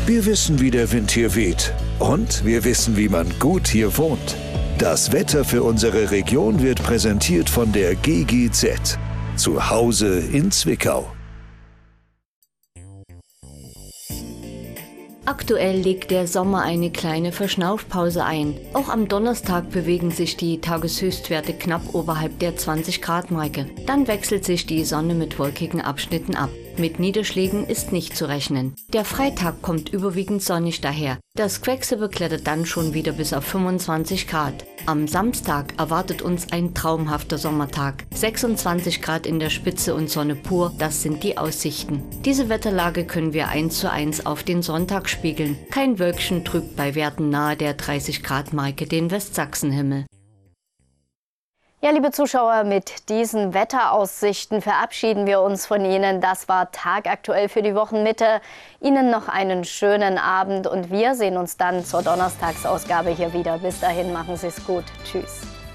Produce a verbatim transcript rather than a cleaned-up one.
Wir wissen, wie der Wind hier weht. Und wir wissen, wie man gut hier wohnt. Das Wetter für unsere Region wird präsentiert von der G G Z. Zu Hause in Zwickau. Aktuell legt der Sommer eine kleine Verschnaufpause ein. Auch am Donnerstag bewegen sich die Tageshöchstwerte knapp oberhalb der zwanzig Grad Marke. Dann wechselt sich die Sonne mit wolkigen Abschnitten ab. Mit Niederschlägen ist nicht zu rechnen. Der Freitag kommt überwiegend sonnig daher. Das Quecksilber klettert dann schon wieder bis auf fünfundzwanzig Grad. Am Samstag erwartet uns ein traumhafter Sommertag. sechsundzwanzig Grad in der Spitze und Sonne pur, das sind die Aussichten. Diese Wetterlage können wir eins zu eins auf den Sonntag spiegeln. Kein Wölkchen trübt bei Werten nahe der dreißig Grad Marke den Westsachsenhimmel. Ja, liebe Zuschauer, mit diesen Wetteraussichten verabschieden wir uns von Ihnen. Das war Tagaktuell für die Wochenmitte. Ihnen noch einen schönen Abend und wir sehen uns dann zur Donnerstagsausgabe hier wieder. Bis dahin, machen Sie es gut. Tschüss.